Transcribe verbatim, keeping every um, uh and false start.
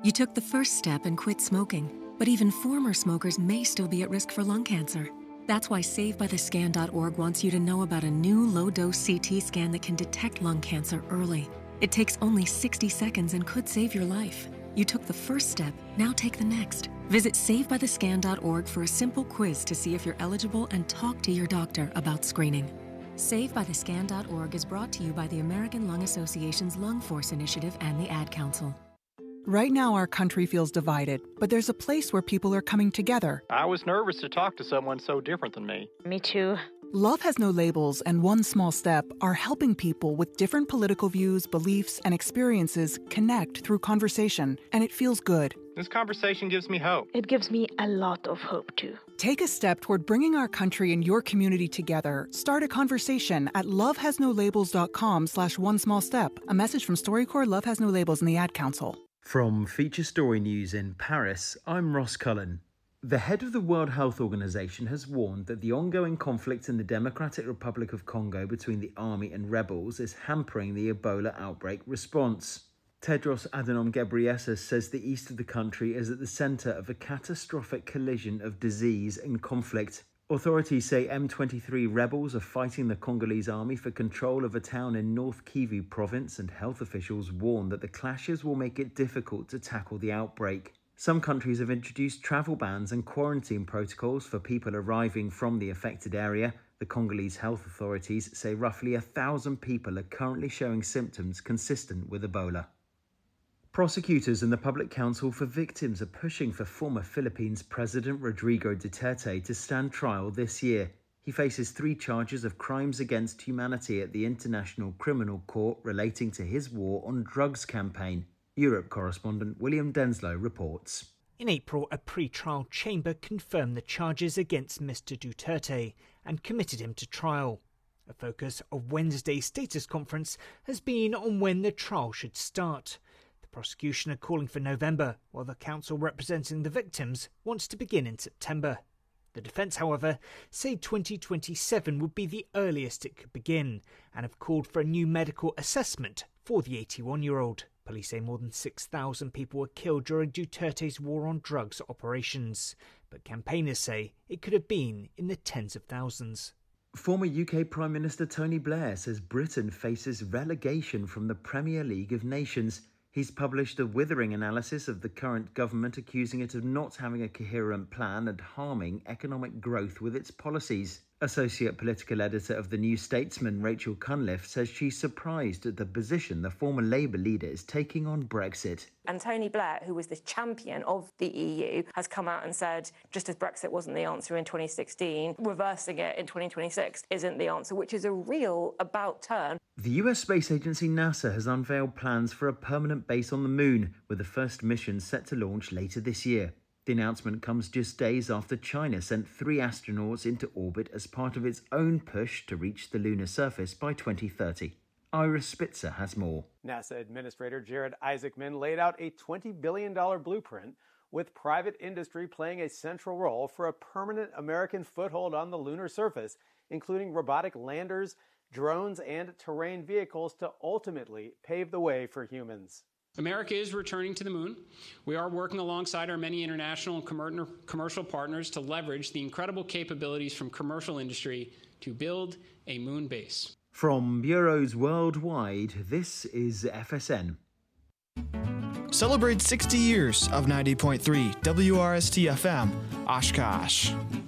You took the first step and quit smoking, but even former smokers may still be at risk for lung cancer. That's why save by the scan dot org wants you to know about a new low-dose C T scan that can detect lung cancer early. It takes only sixty seconds and could save your life. You took the first step, now take the next. Visit save by the scan dot org for a simple quiz to see if you're eligible and talk to your doctor about screening. save by the scan dot org is brought to you by the American Lung Association's Lung Force Initiative and the Ad Council. Right now, our country feels divided, but there's a place where people are coming together. I was nervous to talk to someone so different than me. Me too. Love Has No Labels and One Small Step are helping people with different political views, beliefs, and experiences connect through conversation, and it feels good. This conversation gives me hope. It gives me a lot of hope too. Take a step toward bringing our country and your community together. Start a conversation at love has no labels dot com slash one small step. A message from StoryCorps, Love Has No Labels, and the Ad Council. From Feature Story News in Paris, I'm Ross Cullen. The head of the World Health Organization has warned that the ongoing conflict in the Democratic Republic of Congo between the army and rebels is hampering the Ebola outbreak response. Tedros Adhanom Ghebreyesus says the east of the country is at the centre of a catastrophic collision of disease and conflict. Authorities say M twenty-three rebels are fighting the Congolese army for control of a town in North Kivu province, and health officials warn that the clashes will make it difficult to tackle the outbreak. Some countries have introduced travel bans and quarantine protocols for people arriving from the affected area. The Congolese health authorities say roughly a thousand people are currently showing symptoms consistent with Ebola. Prosecutors and the Public Counsel for Victims are pushing for former Philippines President Rodrigo Duterte to stand trial this year. He faces three charges of crimes against humanity at the International Criminal Court relating to his war on drugs campaign. Europe correspondent William Denslow reports. In April, a pre-trial chamber confirmed the charges against Mister Duterte and committed him to trial. A focus of Wednesday's status conference has been on when the trial should start. The prosecution are calling for November, while the counsel representing the victims wants to begin in September. The defence, however, say twenty twenty-seven would be the earliest it could begin, and have called for a new medical assessment for the eighty-one-year-old. Police say more than six thousand people were killed during Duterte's war on drugs operations, but campaigners say it could have been in the tens of thousands. Former U K Prime Minister Tony Blair says Britain faces relegation from the Premier League of Nations. He's published a withering analysis of the current government, accusing it of not having a coherent plan and harming economic growth with its policies. Associate political editor of The New Statesman, Rachel Cunliffe, says she's surprised at the position the former Labour leader is taking on Brexit. And Tony Blair, who was the champion of the E U, has come out and said, just as Brexit wasn't the answer in twenty sixteen, reversing it in twenty twenty-six isn't the answer, which is a real about turn. The U S space agency NASA has unveiled plans for a permanent base on the moon, with the first mission set to launch later this year. The announcement comes just days after China sent three astronauts into orbit as part of its own push to reach the lunar surface by twenty thirty. Ira Spitzer has more. NASA Administrator Jared Isaacman laid out a twenty billion dollars blueprint, with private industry playing a central role for a permanent American foothold on the lunar surface, including robotic landers, drones, and terrain vehicles to ultimately pave the way for humans. America is returning to the moon. We are working alongside our many international and commercial partners to leverage the incredible capabilities from commercial industry to build a moon base. From bureaus worldwide, this is F S N. Celebrate sixty years of ninety point three W R S T F M, Oshkosh.